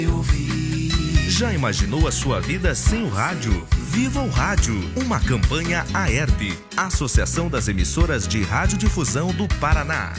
Já imaginou a sua vida sem o rádio? Viva o Rádio, uma campanha AERP, Associação das Emissoras de Radiodifusão do Paraná.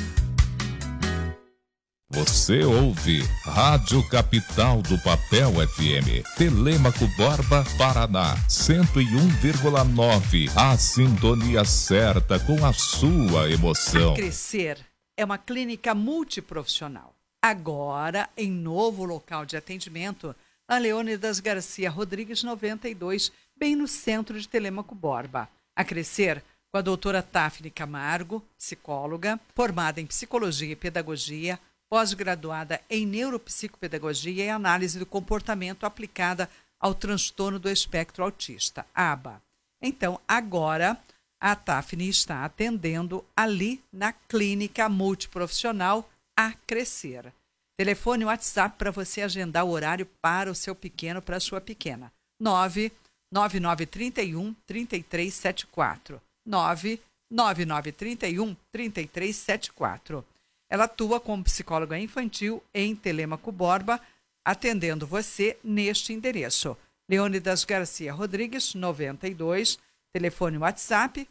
Você ouve Rádio Capital do Papel FM, Telêmaco Borba, Paraná, 101,9. A sintonia certa com a sua emoção. A Crescer é uma clínica multiprofissional. Agora, em novo local de atendimento, na Leônidas Garcia Rodrigues 92, bem no centro de Telêmaco Borba. A Crescer, com a doutora Tafne Camargo, psicóloga, formada em Psicologia e Pedagogia, pós-graduada em Neuropsicopedagogia e Análise do Comportamento aplicada ao transtorno do espectro autista, ABA. Então, agora, a Tafne está atendendo ali na Clínica Multiprofissional A Crescer. Telefone WhatsApp para você agendar o horário para o seu pequeno, para a sua pequena. 99931-3374. 99931-3374. Ela atua como psicóloga infantil em Telêmaco Borba, atendendo você neste endereço. Leônidas Garcia Rodrigues, 92, telefone WhatsApp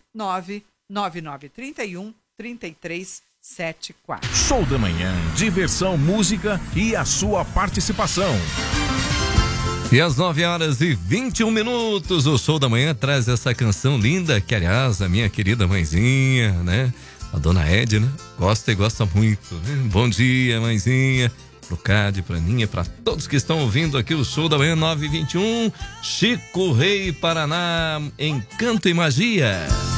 99931-3374. Show da Manhã, diversão, música e a sua participação. E às 9h21, o Show da Manhã traz essa canção linda, que aliás, a minha querida mãezinha, né? A dona Edna gosta e gosta muito, né? Bom dia, mãezinha, pro Cade, pra Ninha, pra todos que estão ouvindo aqui o Show da Manhã 9h21, Chico Rei Paraná, Encanto e Magia.